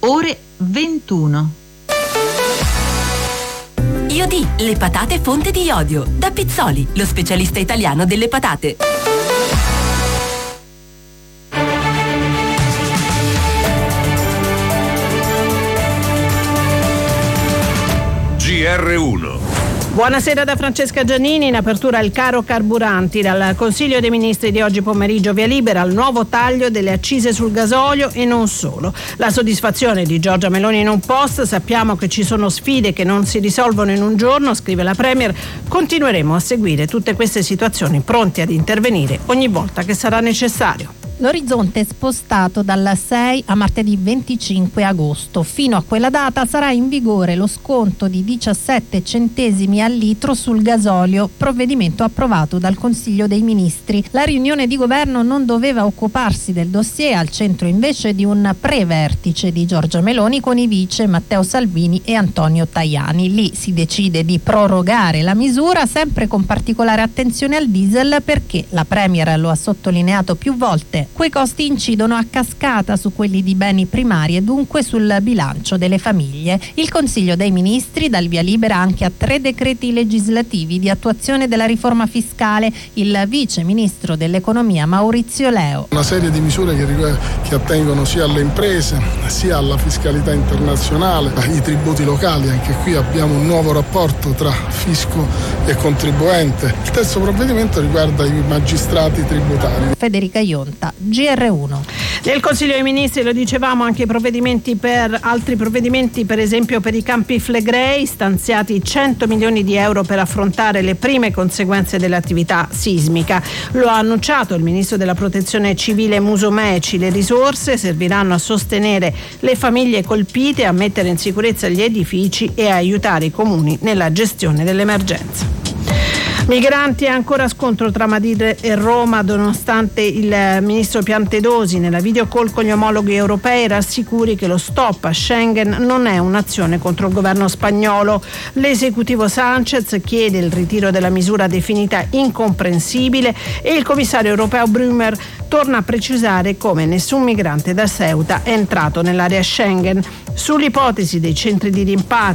ore 21. Iodi, le patate fonte di iodio. Da Pizzoli, lo specialista italiano delle patate. GR1. Buonasera da Francesca Giannini. In apertura il caro carburanti. Dal Consiglio dei Ministri di oggi pomeriggio via libera al nuovo taglio delle accise sul gasolio e non solo. La soddisfazione di Giorgia Meloni in un post: sappiamo che ci sono sfide che non si risolvono in un giorno, scrive la Premier. Continueremo a seguire tutte queste situazioni, pronti ad intervenire ogni volta che sarà necessario. L'orizzonte è spostato dal 6 a martedì 25 agosto. Fino a quella data sarà in vigore lo sconto di 17 centesimi al litro sul gasolio, provvedimento approvato dal Consiglio dei Ministri. La riunione di governo non doveva occuparsi del dossier, al centro invece di un pre-vertice di Giorgia Meloni con i vice Matteo Salvini e Antonio Tajani. Lì si decide di prorogare la misura, sempre con particolare attenzione al diesel, perché la Premier lo ha sottolineato più volte. Quei costi incidono a cascata su quelli di beni primari e dunque sul bilancio delle famiglie. Il Consiglio dei Ministri dà il via libera anche a 3 decreti legislativi di attuazione della riforma fiscale. Il vice ministro dell'economia Maurizio Leo. Una serie di misure che attengono sia alle imprese sia alla fiscalità internazionale, ai tributi locali. Anche qui abbiamo un nuovo rapporto tra fisco e contribuente. Il terzo provvedimento riguarda i magistrati tributari. Federica Ionta, GR1. Nel Consiglio dei Ministri, lo dicevamo, anche altri provvedimenti, per esempio per i Campi Flegrei, stanziati 100 milioni di euro per affrontare le prime conseguenze dell'attività sismica. Lo ha annunciato il ministro della Protezione Civile Musumeci. Le risorse serviranno a sostenere le famiglie colpite, a mettere in sicurezza gli edifici e a aiutare i comuni nella gestione dell'emergenza. Migranti, ancora scontro tra Madrid e Roma, nonostante il ministro Piantedosi nella videocall con gli omologhi europei rassicuri che lo stop a Schengen non è un'azione contro il governo spagnolo. L'esecutivo Sánchez chiede il ritiro della misura definita incomprensibile e il commissario europeo Brümmer torna a precisare come nessun migrante da Ceuta è entrato nell'area Schengen. Sull'ipotesi dei centri di rimpatrio